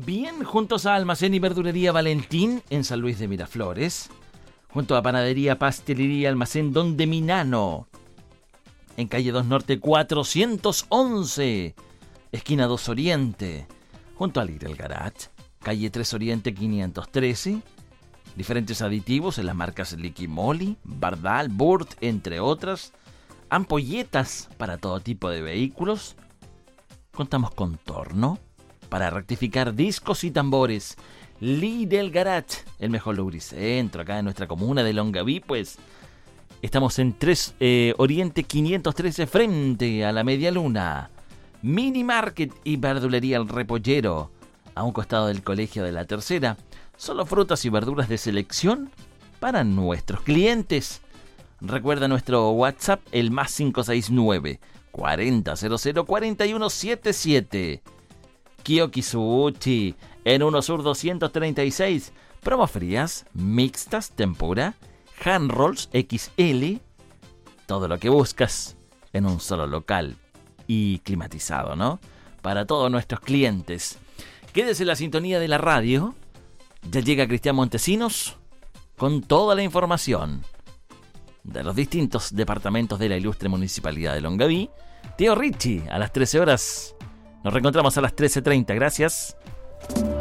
Bien, juntos a Almacén y Verdulería Valentín en San Luis de Miraflores, junto a Panadería, Pastelería, Almacén Don de Minano, en calle 2 Norte 411, esquina 2 Oriente, junto a Little Garage, calle 3 Oriente 513, diferentes aditivos en las marcas Liqui Moly, Bardal, Burt, entre otras, ampolletas para todo tipo de vehículos. Contamos con torno para rectificar discos y tambores. Lidl Garage, el mejor lubricentro acá en nuestra comuna de Longaví, pues estamos en 3 Oriente 513 frente a la Media Luna. Mini Market y Verdulería El Repollero, a un costado del Colegio de la Tercera. Solo frutas y verduras de selección para nuestros clientes. Recuerda nuestro WhatsApp, el más 569 4000 4177. Kiyoki Sushi, en 1 Sur 236. Promo frías, mixtas, tempura, hand rolls XL. Todo lo que buscas en un solo local y climatizado, ¿no? Para todos nuestros clientes. Quédese en la sintonía de la radio. Ya llega Cristian Montesinos con toda la información de los distintos departamentos de la ilustre Municipalidad de Longaví. Tío Richie, a las 13 horas. Nos reencontramos a las 13:30. Gracias.